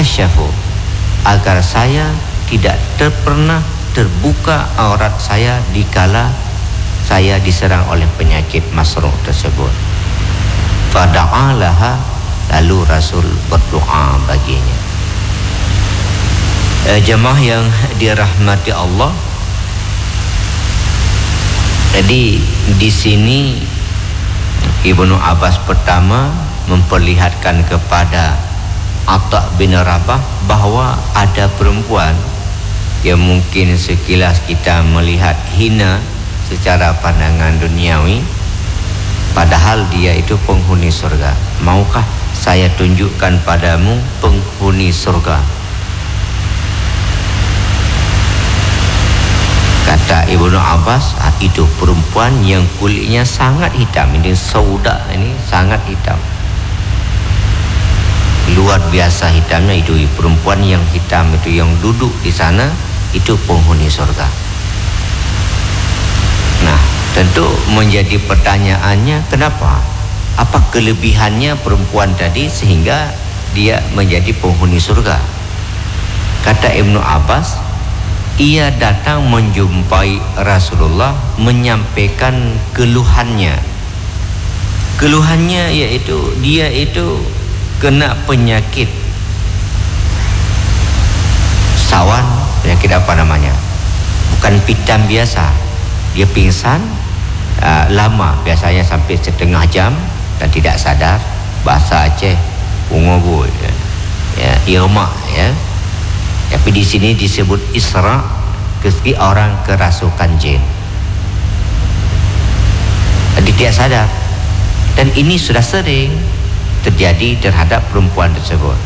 kasyafu, agar saya tidak pernah terbuka aurat saya dikala saya diserang oleh penyakit masruh tersebut. Fada'alaha, lalu Rasul berdoa baginya. Jemaah yang dirahmati Allah, jadi di sini Ibnu Abbas pertama memperlihatkan kepada Atta bin Rabah bahwa ada perempuan yang mungkin sekilas kita melihat hina secara pandangan duniawi, padahal dia itu penghuni surga. Maukah saya tunjukkan padamu penghuni surga? Kata Ibnu Abbas, itu perempuan yang kulitnya sangat hitam. Ini sauda, ini sangat hitam, luar biasa hitamnya. Itu perempuan yang hitam itu yang duduk di sana, itu penghuni surga. Nah, tentu menjadi pertanyaannya, kenapa? Apa kelebihannya perempuan tadi sehingga dia menjadi penghuni surga? Kata Ibnu Abbas, ia datang menjumpai Rasulullah menyampaikan keluhannya. Keluhannya yaitu dia itu kena penyakit sawan, penyakit apa namanya? Bukan pitam biasa. Dia pingsan lama, biasanya sampai setengah jam dan tidak sadar. Bahasa Aceh ungogo ya, irma ya. Tapi di sini disebut isra, keski orang kerasukan jin. Jadi dia sadar, dan ini sudah sering terjadi terhadap perempuan tersebut.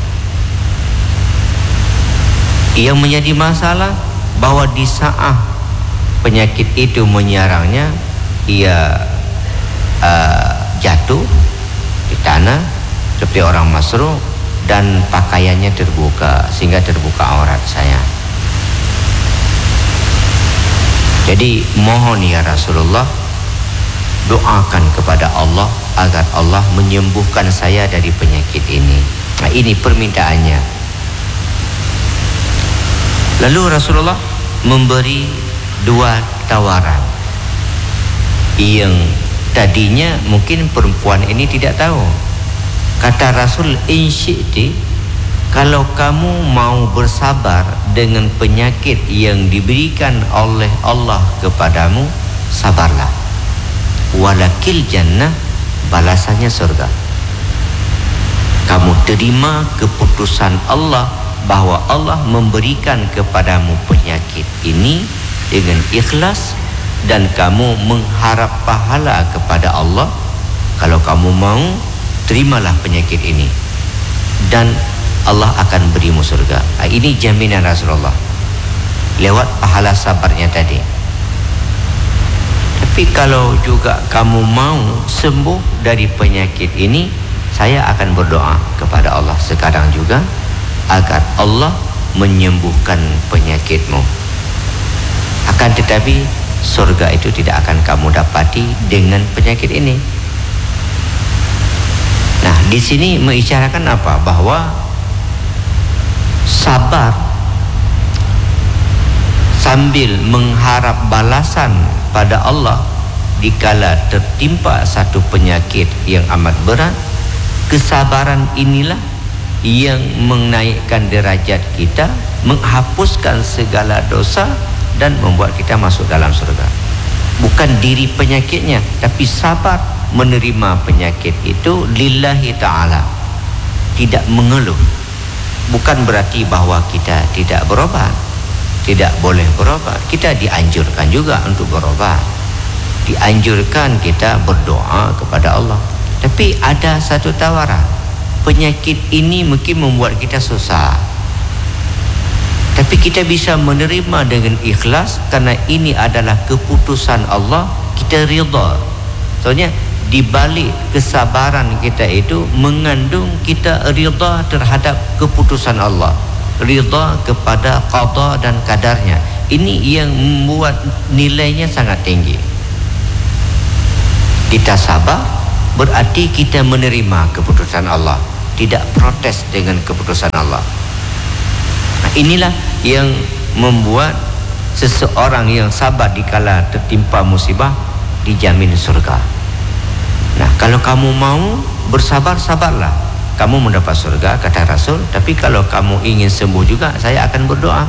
Yang menjadi masalah bahwa di saat penyakit itu menyerangnya, ia jatuh di tanah seperti orang masruh, dan pakaiannya terbuka sehingga terbuka aurat saya. Jadi mohon ya Rasulullah, doakan kepada Allah agar Allah menyembuhkan saya dari penyakit ini. Nah, ini permintaannya. Lalu Rasulullah memberi dua tawaran yang tadinya mungkin perempuan ini tidak tahu. Kata Rasul, insyi'ti, kalau kamu mau bersabar dengan penyakit yang diberikan oleh Allah kepadamu, sabarlah. Walakil jannah, balasannya surga. Kamu terima keputusan Allah bahwa Allah memberikan kepadamu penyakit ini dengan ikhlas, dan kamu mengharap pahala kepada Allah. Kalau kamu mau, terimalah penyakit ini dan Allah akan berimu surga. Ini jaminan Rasulullah lewat pahala sabarnya tadi. Tapi kalau juga kamu mau sembuh dari penyakit ini, saya akan berdoa kepada Allah sekarang juga agar Allah menyembuhkan penyakitmu. Akan tetapi surga itu tidak akan kamu dapati dengan penyakit ini. Nah, di sini mengisyaratkan apa? Bahwa sabar sambil mengharap balasan pada Allah dikala tertimpa satu penyakit yang amat berat, kesabaran inilah yang menaikkan derajat kita, menghapuskan segala dosa dan membuat kita masuk dalam surga. Bukan diri penyakitnya, tapi sabar menerima penyakit itu lillahi ta'ala, tidak mengeluh. Bukan berarti bahwa kita tidak berobat, tidak boleh berobat. Kita dianjurkan juga untuk berobat, dianjurkan kita berdoa kepada Allah. Tapi ada satu tawaran, penyakit ini mungkin membuat kita susah, tapi kita bisa menerima dengan ikhlas karena ini adalah keputusan Allah. Kita rida. Soalnya di balik kesabaran kita itu mengandung kita rida terhadap keputusan Allah, rida kepada qada dan kadarnya. Ini yang membuat nilainya sangat tinggi. Kita sabar berarti kita menerima keputusan Allah, tidak protes dengan keputusan Allah. Inilah yang membuat seseorang yang sabar dikala tertimpa musibah dijamin surga. Nah, kalau kamu mau bersabar, sabarlah, kamu mendapat surga kata Rasul. Tapi kalau kamu ingin sembuh juga, saya akan berdoa.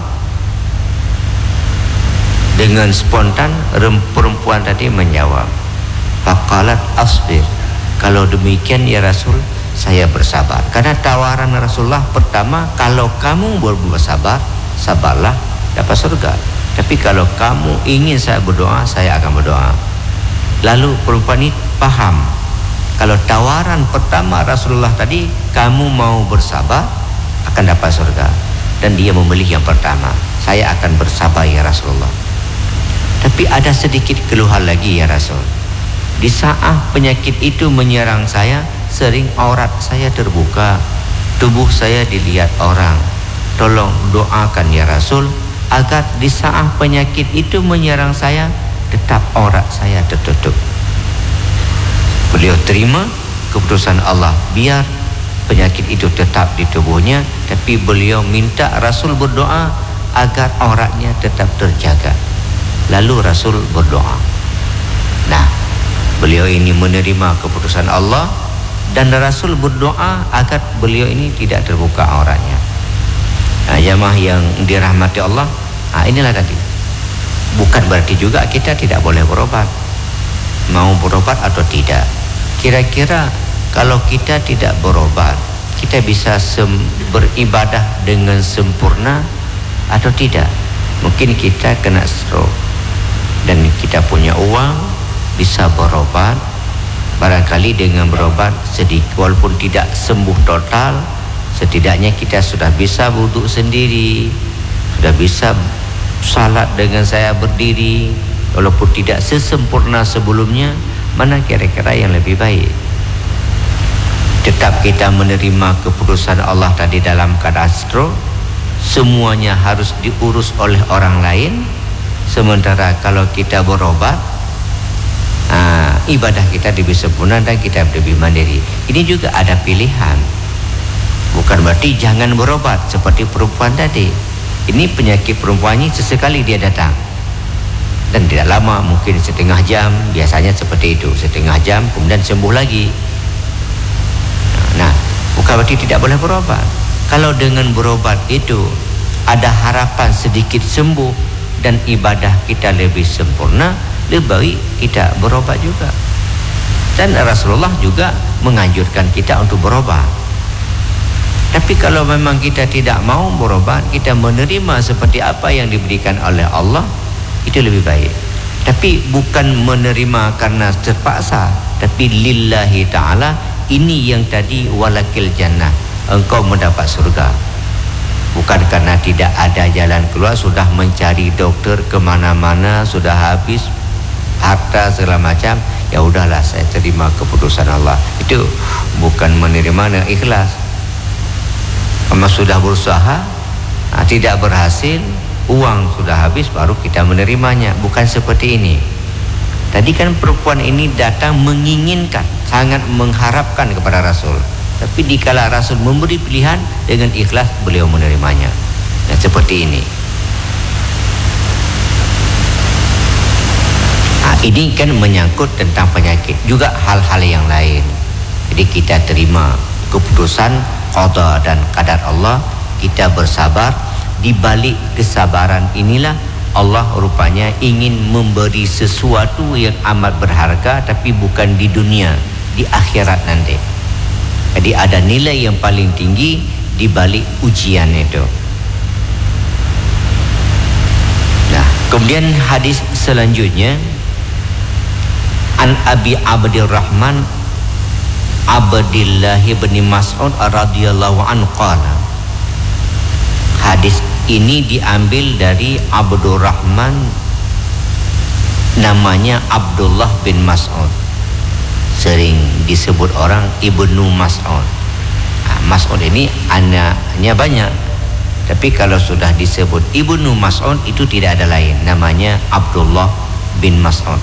Dengan spontan perempuan tadi menjawab, faqalat asbir, kalau demikian ya Rasul, saya bersabar. Karena tawaran Rasulullah pertama, kalau kamu bersabar, sabarlah, dapat surga. Tapi kalau kamu ingin saya berdoa, saya akan berdoa. Lalu perempuan ini paham, kalau tawaran pertama Rasulullah tadi, kamu mau bersabar akan dapat surga, dan dia memilih yang pertama, saya akan bersabar ya Rasulullah. Tapi ada sedikit keluhan lagi ya Rasul. Di saat penyakit itu menyerang saya, sering aurat saya terbuka, tubuh saya dilihat orang. Tolong doakan ya Rasul, agar di saat penyakit itu menyerang saya, tetap aurat saya tertutup. Beliau terima keputusan Allah, biar penyakit itu tetap di tubuhnya, tapi beliau minta Rasul berdoa agar auratnya tetap terjaga. Lalu Rasul berdoa. Nah, beliau ini menerima keputusan Allah, dan Rasul berdoa agar beliau ini tidak terbuka auratnya. Nah, jamaah yang dirahmati Allah, inilah tadi. Bukan berarti juga kita tidak boleh berobat. Mau berobat atau tidak? Kira-kira kalau kita tidak berobat, kita bisa beribadah dengan sempurna atau tidak? Mungkin kita kena stroke dan kita punya uang, bisa berobat. Barangkali dengan berobat sedikit, walaupun tidak sembuh total, setidaknya kita sudah bisa wudhu sendiri, sudah bisa salat dengan saya berdiri, walaupun tidak sesempurna sebelumnya. Mana kira-kira yang lebih baik? Tetap kita menerima keputusan Allah tadi dalam keadaan stroke, semuanya harus diurus oleh orang lain. Sementara kalau kita berobat, ibadah kita lebih sempurna dan kita lebih mandiri. Ini juga ada pilihan. Bukan berarti jangan berobat seperti perempuan tadi. Ini penyakit perempuan ini sesekali dia datang, dan tidak lama, mungkin setengah jam, biasanya seperti itu, setengah jam kemudian sembuh lagi. Nah, bukan berarti tidak boleh berobat. Kalau dengan berobat itu ada harapan sedikit sembuh dan ibadah kita lebih sempurna, lebih baik kita berobat juga. Dan Rasulullah juga menganjurkan kita untuk berobat. Tapi kalau memang kita tidak mau berobat, kita menerima seperti apa yang diberikan oleh Allah, itu lebih baik. Tapi bukan menerima karena terpaksa, tapi lillahi ta'ala. Ini yang tadi walakil jannah, engkau mendapat surga. Bukan karena tidak ada jalan keluar, sudah mencari dokter kemana-mana, sudah habis harta segala macam, ya udahlah saya terima keputusan Allah. Itu bukan menerima dengan ikhlas. Kalau sudah berusaha, tidak berhasil, uang sudah habis, baru kita menerimanya. Bukan seperti ini. Tadi kan perempuan ini datang menginginkan, sangat mengharapkan kepada Rasul. Tapi dikala Rasul memberi pilihan, dengan ikhlas beliau menerimanya. Nah, seperti ini. Ini kan menyangkut tentang penyakit, juga hal-hal yang lain. Jadi kita terima keputusan qada dan qadar Allah, kita bersabar. Di balik kesabaran inilah Allah rupanya ingin memberi sesuatu yang amat berharga, tapi bukan di dunia, di akhirat nanti. Jadi ada nilai yang paling tinggi di balik ujian itu. Nah, kemudian hadis selanjutnya, an Abi Abdurrahman Abdillah bin Mas'ud radhiyallahu anhu qala. Hadis ini diambil dari Abdurrahman, namanya Abdullah bin Mas'ud. Sering disebut orang Ibnu Mas'ud. Mas'ud ini anaknya banyak, tapi kalau sudah disebut Ibnu Mas'ud itu tidak ada lain, namanya Abdullah bin Mas'ud.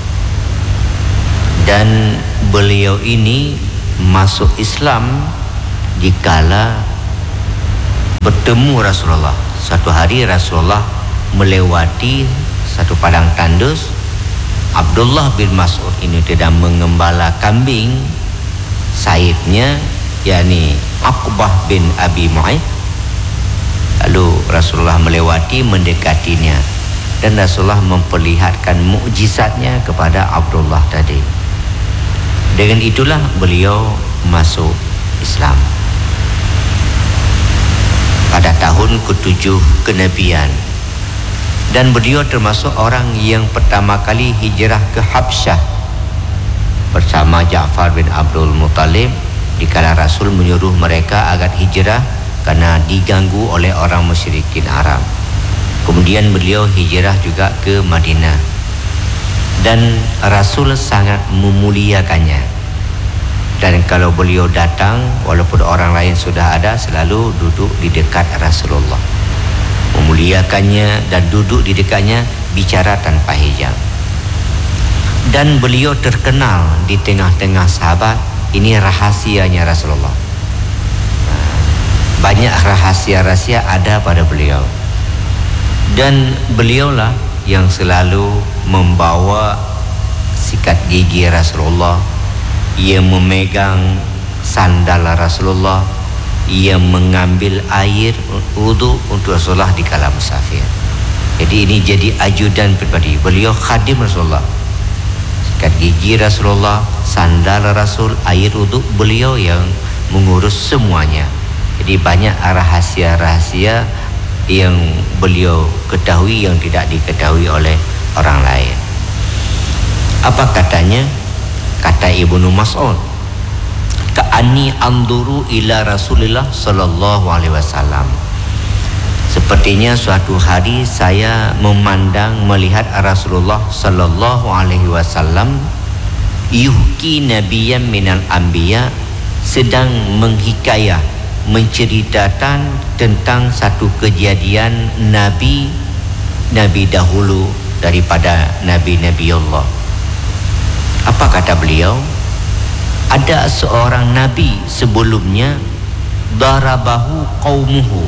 Dan beliau ini masuk Islam dikala bertemu Rasulullah. Suatu hari Rasulullah melewati satu padang tandus. Abdullah bin Mas'ud ini tidak mengembala kambing saibnya, yakni Uqbah bin Abi Mu'ayth. Lalu Rasulullah melewati, mendekatinya, dan Rasulullah memperlihatkan mukjizatnya kepada Abdullah tadi. Dengan itulah beliau masuk Islam pada tahun ke-7 kenabian, dan beliau termasuk orang yang pertama kali hijrah ke Habsyah bersama Ja'far bin Abdul Muttalib dikala Rasul menyuruh mereka agar hijrah karena diganggu oleh orang musyrikin Arab. Kemudian beliau hijrah juga ke Madinah, dan Rasul sangat memuliakannya. Dan kalau beliau datang, walaupun orang lain sudah ada, selalu duduk di dekat Rasulullah, memuliakannya dan duduk di dekatnya, bicara tanpa hijab. Dan beliau terkenal di tengah-tengah sahabat. Ini rahasianya Rasulullah. Banyak rahasia-rahasia ada pada beliau, dan beliaulah yang selalu membawa sikat gigi Rasulullah, ia memegang sandal Rasulullah, ia mengambil air wudu untuk Rasulullah di kala musafir. Jadi ini jadi ajudan pribadi. Beliau khadim Rasulullah. Sikat gigi Rasulullah, sandal Rasul, air wudu, beliau yang mengurus semuanya. Jadi banyak rahasia-rahasia yang beliau ketahui yang tidak diketahui oleh orang lain. Apa katanya? Kata Ibnu Mas'ud, ka'anni anduru ila Rasulillah sallallahu alaihi wasallam. Sepertinya suatu hari saya memandang, melihat Rasulullah sallallahu alaihi wasallam yuhki nabiyyan minal anbiya, sedang menghikayah, menceritakan tentang satu kejadian nabi dahulu daripada nabi-nabi Allah. Apa kata beliau? Ada seorang nabi sebelumnya, darabahu qaumuhu,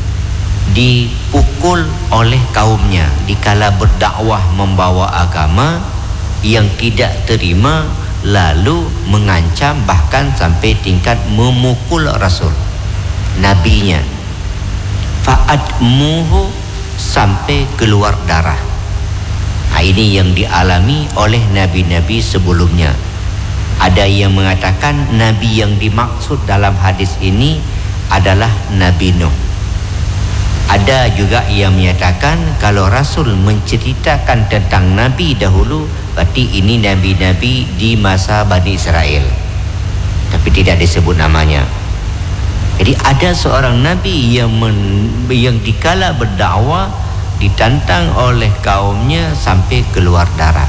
dipukul oleh kaumnya dikala berdakwah membawa agama yang tidak terima, lalu mengancam, bahkan sampai tingkat memukul Rasul nabinya. Fa'admuhu, sampai keluar darah. Ini yang dialami oleh nabi-nabi sebelumnya. Ada yang mengatakan nabi yang dimaksud dalam hadis ini adalah Nabi Nuh. Ada juga yang menyatakan kalau Rasul menceritakan tentang nabi dahulu, berarti ini nabi-nabi di masa Bani Israel, tapi tidak disebut namanya. Jadi ada seorang nabi yang dikala berdakwah ditantang oleh kaumnya sampai keluar darah.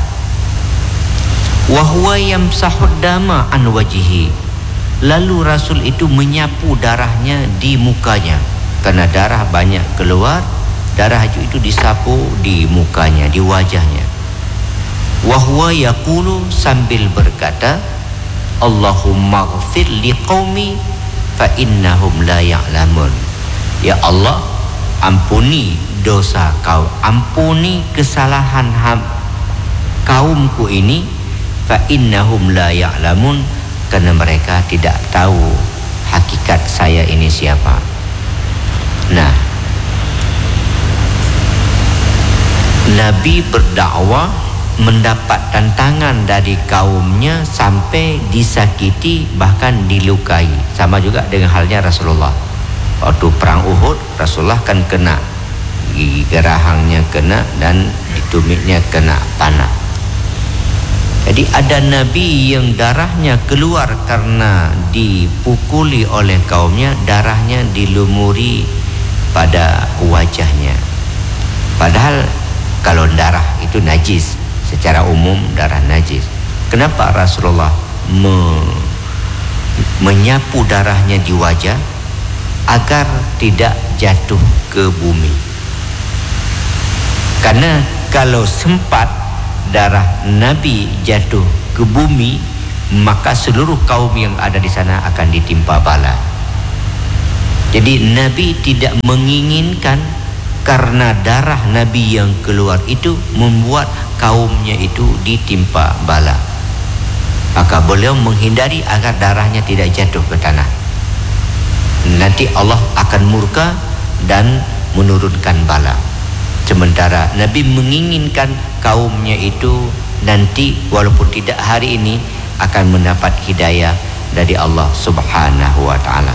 Wa huwa yamsahud dama an wajhihi, lalu Rasul itu menyapu darahnya di mukanya, karena darah banyak keluar, darah itu disapu di mukanya, di wajahnya. Wa huwa yaqulu, sambil berkata, Allahumma ighfir liqaumi fa innahum la ya'lamun. Ya Allah, ampuni dosa kau, ampuni kesalahan kaumku ini, fa innahum la ya'lamun, karena mereka tidak tahu hakikat saya ini siapa. Nah, Nabi berdakwah mendapat tantangan dari kaumnya sampai disakiti, bahkan dilukai. Sama juga dengan halnya Rasulullah. Waktu perang Uhud, Rasulullah kan kena, gigi gerahangnya kena, dan di tumitnya kena panah. Jadi ada nabi yang darahnya keluar karena dipukuli oleh kaumnya, darahnya dilumuri pada wajahnya. Padahal kalau darah itu najis, secara umum darah najis. Kenapa Rasulullah menyapu darahnya di wajah? Agar tidak jatuh ke bumi. Karena kalau sempat darah Nabi jatuh ke bumi, maka seluruh kaum yang ada di sana akan ditimpa bala. Jadi Nabi tidak menginginkan karena darah Nabi yang keluar itu membuat kaumnya itu ditimpa bala. Maka beliau menghindari agar darahnya tidak jatuh ke tanah. Nanti Allah akan murka dan menurunkan bala. Sementara Nabi menginginkan kaumnya itu nanti walaupun tidak hari ini akan mendapat hidayah dari Allah Subhanahu wa taala.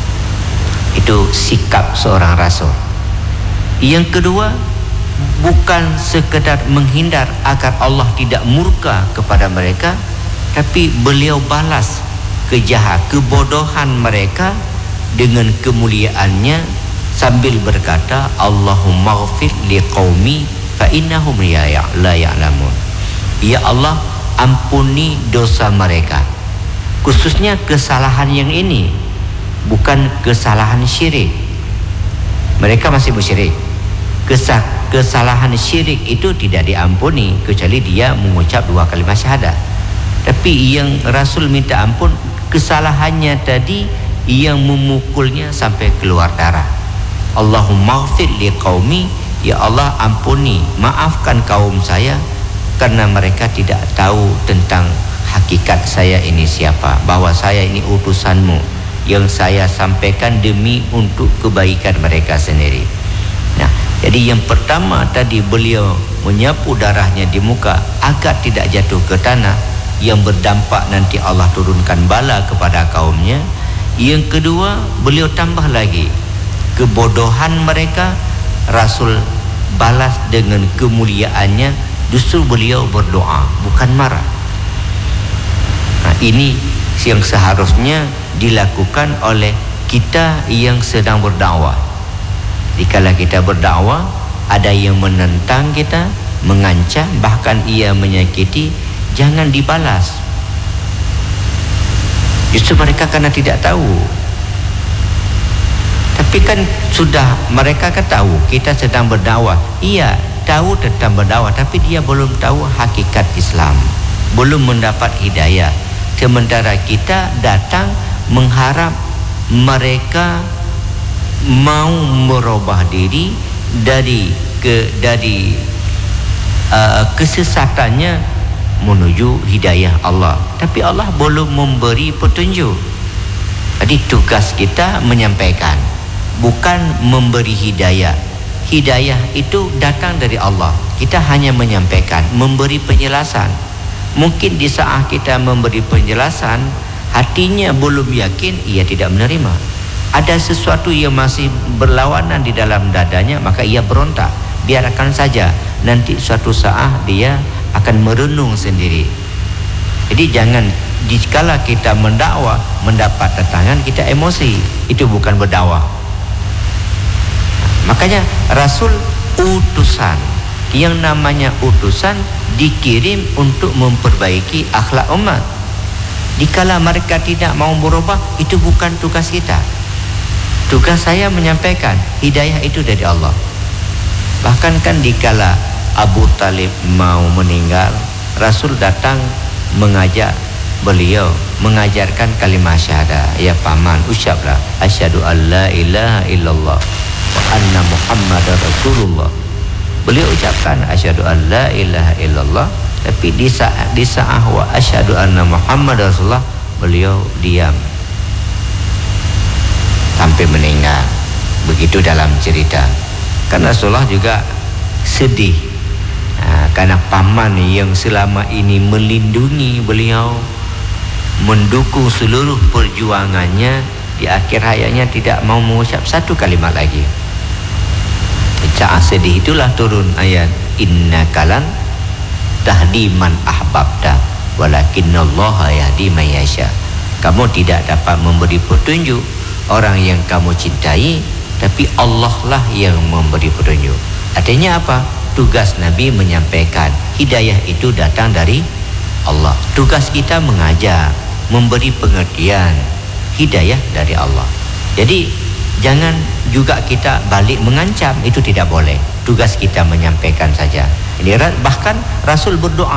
Itu sikap seorang rasul. Yang kedua, bukan sekedar menghindar agar Allah tidak murka kepada mereka, tapi beliau balas kebodohan mereka dengan kemuliaannya sambil berkata, Allahumma ghfir liqaumi fa innahum la ya'lamun. Ya Allah, ampuni dosa mereka, khususnya kesalahan yang ini, bukan kesalahan syirik. Mereka masih musyrik. Kesalahan syirik itu tidak diampuni kecuali dia mengucap 2 kalimat syahadat. Tapi yang Rasul minta ampun kesalahannya tadi yang memukulnya sampai keluar darah. Allahumma ghfir liqaumi, ya Allah ampuni, maafkan kaum saya karena mereka tidak tahu tentang hakikat saya ini siapa, bahwa saya ini utusanmu yang saya sampaikan demi untuk kebaikan mereka sendiri. Nah, jadi yang pertama tadi beliau menyapu darahnya di muka agar tidak jatuh ke tanah, yang berdampak nanti Allah turunkan bala kepada kaumnya. Yang kedua, beliau tambah lagi kebodohan mereka, Rasul balas dengan kemuliaannya. Justru beliau berdoa, bukan marah. Nah, ini yang seharusnya dilakukan oleh kita yang sedang berdakwah. Dikala kita berdakwah, ada yang menentang kita, mengancam, bahkan ia menyakiti, jangan dibalas. Justru mereka karena tidak tahu. Tapi kan sudah mereka kan tahu kita sedang berdakwah. Iya, tahu tentang berdakwah, tapi dia belum tahu hakikat Islam, belum mendapat hidayah. Sementara kita datang mengharap mereka mau merubah diri dari kesesatannya menuju hidayah Allah. Tapi Allah belum memberi petunjuk. Jadi tugas kita menyampaikan, bukan memberi hidayah. Hidayah itu datang dari Allah. Kita hanya menyampaikan, memberi penjelasan. Mungkin di saat kita memberi penjelasan, hatinya belum yakin, ia tidak menerima. Ada sesuatu yang masih berlawanan di dalam dadanya, maka ia berontak. Biarkan saja, nanti suatu saat dia akan merenung sendiri. Jadi jangan dikala kita mendakwah mendapat tentangan kita emosi, itu bukan berdakwah. Makanya Rasul utusan, yang namanya utusan dikirim untuk memperbaiki akhlak umat. Dikala mereka tidak mau berubah, itu bukan tugas kita. Tugas saya menyampaikan, hidayah itu dari Allah. Bahkan kan dikala Abu Talib mau meninggal, Rasul datang mengajak beliau, mengajarkan kalimat syahadat. Ya paman, ucaplah asyhadu alla ilaha illallah wa anna muhammadar rasulullah. Beliau ucapkan asyhadu alla ilaha illallah, tapi di saat wa asyhadu anna muhammadar rasulullah, beliau diam sampai meninggal. Begitu dalam cerita. Karena Rasulullah juga sedih karena paman yang selama ini melindungi beliau, mendukung seluruh perjuangannya, di akhir hayatnya tidak mau mengucap satu kalimat lagi. Saat sedih itulah turun ayat innaka lan tahdi man ahbabta walakinallaha yahdi man yasha. Kamu tidak dapat memberi petunjuk orang yang kamu cintai, tapi Allah lah yang memberi petunjuk. Artinya apa? Tugas Nabi menyampaikan, hidayah itu datang dari Allah. Tugas kita mengajar, memberi pengertian, hidayah dari Allah. Jadi jangan juga kita balik mengancam, itu tidak boleh. Tugas kita menyampaikan saja. Ini bahkan Rasul berdoa.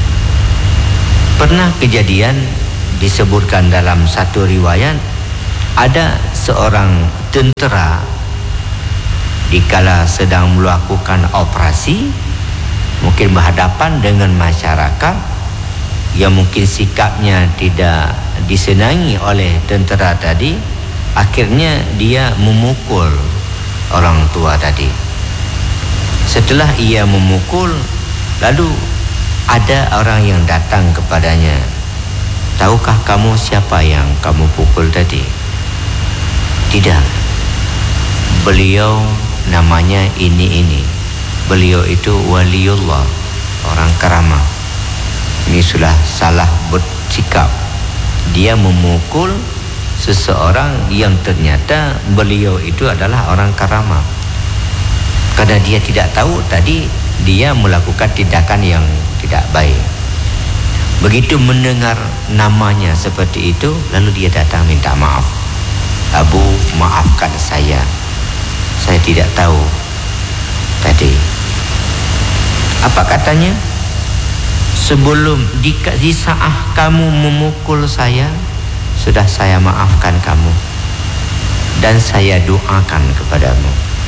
Pernah kejadian disebutkan dalam satu riwayat, Ada seorang tentera dikala sedang melakukan operasi, mungkin berhadapan dengan masyarakat yang mungkin sikapnya tidak disenangi oleh tentera tadi, akhirnya dia memukul orang tua tadi. Setelah ia memukul, lalu ada orang yang datang kepadanya. Tahukah kamu siapa yang kamu pukul tadi? Tidak. Beliau namanya ini. Beliau itu waliullah, orang karamah. Ini sudah salah bersikap. Dia memukul seseorang yang ternyata beliau itu adalah orang karamah. Karena dia tidak tahu tadi dia melakukan tindakan yang tidak baik. Begitu mendengar namanya seperti itu, lalu dia datang minta maaf. Abu, maafkan saya tidak tahu tadi. Apa katanya? Sebelum di saat kamu memukul saya, sudah saya maafkan kamu dan saya doakan kepadamu.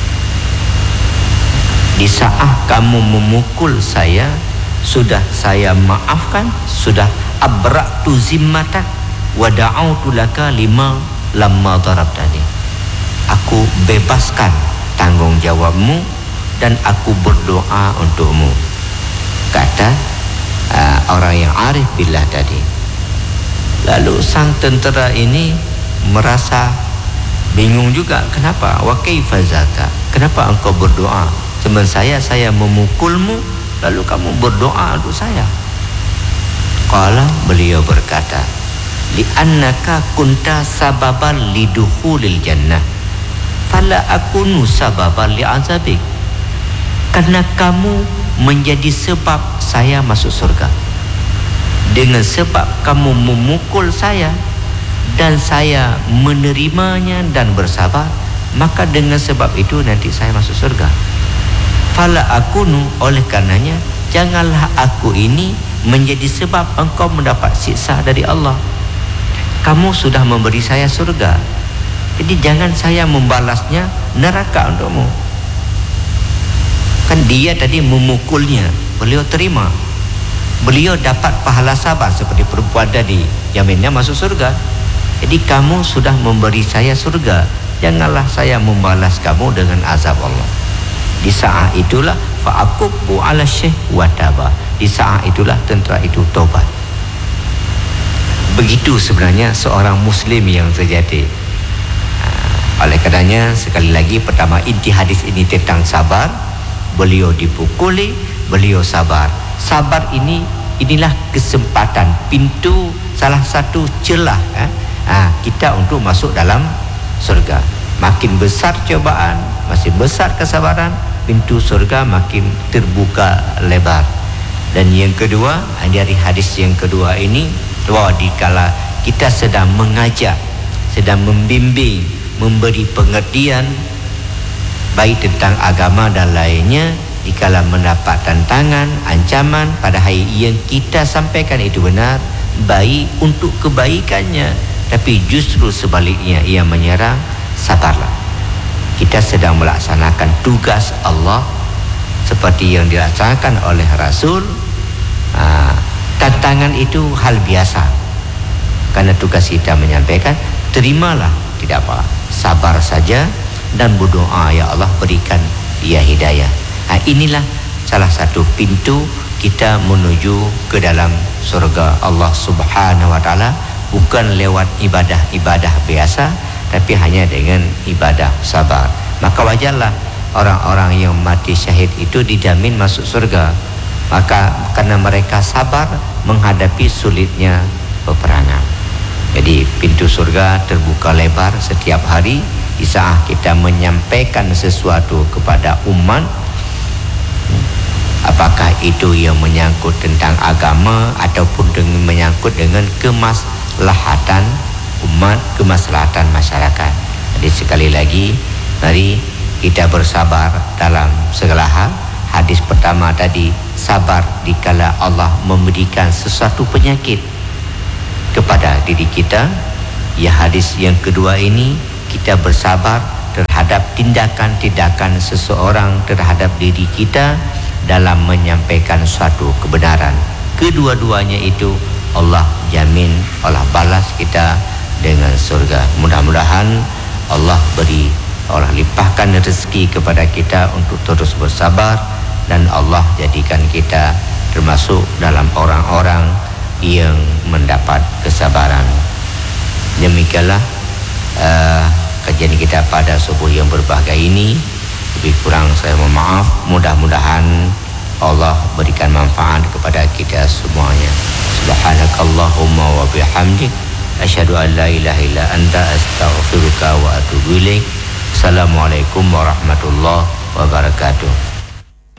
Di saat kamu memukul saya, sudah saya maafkan, sudah abra'tu zimmatak wa da'autu laka lima lamma darabtani. Aku bebaskan tanggung jawabmu dan aku berdoa untukmu, kata orang yang arif billah tadi. Lalu sang tentera ini merasa bingung juga. Kenapa? Wa kaifa zaka? Kenapa engkau berdoa? Teman saya memukulmu, lalu kamu berdoa untuk saya. Qala, beliau berkata, li'annaka kunta sababan lidukhulil jannah fala akunu sababan li'azabik. Karena kamu menjadi sebab saya masuk surga. Dengan sebab kamu memukul saya dan saya menerimanya dan bersabar, maka dengan sebab itu nanti saya masuk surga. Fala akunu, oleh karenanya janganlah aku ini menjadi sebab engkau mendapat siksa dari Allah. Kamu sudah memberi saya surga, jadi jangan saya membalasnya neraka untukmu. Kan dia tadi memukulnya, beliau terima, beliau dapat pahala sabar seperti perempuan tadi, jaminnya masuk surga. Jadi kamu sudah memberi saya surga, janganlah saya membalas kamu dengan azab Allah. Di saat itulah fa'akubu ala syekh wataba. Di saat itulah tentera itu tobat. Begitu sebenarnya seorang muslim yang terjadi. Oleh karenanya sekali lagi, pertama inti hadis ini tentang sabar. Beliau dipukuli, beliau sabar. Sabar inilah kesempatan, pintu, salah satu celah kita untuk masuk dalam surga. Makin besar cobaan, masih besar kesabaran, pintu surga makin terbuka lebar. Dan yang kedua, dari hadis yang kedua ini, bahwa dikala kita sedang mengajak, sedang membimbing, memberi pengertian baik tentang agama dan lainnya, dikala mendapat tantangan, ancaman pada hari yang kita sampaikan itu benar, baik untuk kebaikannya, tapi justru sebaliknya ia menyerang, sabarlah. Kita sedang melaksanakan tugas Allah seperti yang dilaksanakan oleh Rasul. Tantangan itu hal biasa, karena tugas kita menyampaikan, terimalah, tidak apa, sabar saja dan berdoa, ya Allah berikan dia hidayah. Inilah salah satu pintu kita menuju ke dalam surga Allah Subhanahu wa taala, bukan lewat ibadah-ibadah biasa, tapi hanya dengan ibadah sabar. Maka wajarlah orang-orang yang mati syahid itu dijamin masuk surga. Maka karena mereka sabar menghadapi sulitnya peperangan. Jadi pintu surga terbuka lebar setiap hari di saat kita menyampaikan sesuatu kepada umat, apakah itu yang menyangkut tentang agama ataupun menyangkut dengan kemaslahatan umat, kemaslahatan masyarakat. Jadi sekali lagi, mari kita bersabar dalam segala hal. Hadis pertama tadi, sabar dikala Allah memberikan sesuatu penyakit kepada diri kita. Ya, hadis yang kedua ini kita bersabar terhadap tindakan-tindakan seseorang terhadap diri kita dalam menyampaikan suatu kebenaran. Kedua-duanya itu Allah jamin, Allah balas kita dengan surga. Mudah-mudahan Allah beri, Allah limpahkan rezeki kepada kita untuk terus bersabar, dan Allah jadikan kita termasuk dalam orang-orang yang mendapat kesabaran. Demikianlah kajian kita pada subuh yang berbahagia ini. Lebih kurang saya mohon maaf. Mudah-mudahan Allah berikan manfaat kepada kita semuanya. Subhanakallahumma wa bihamdik, asyhadu an la ilaha illa anta, astaghfiruka wa atubu ilaik. Assalamualaikum warahmatullahi wabarakatuh.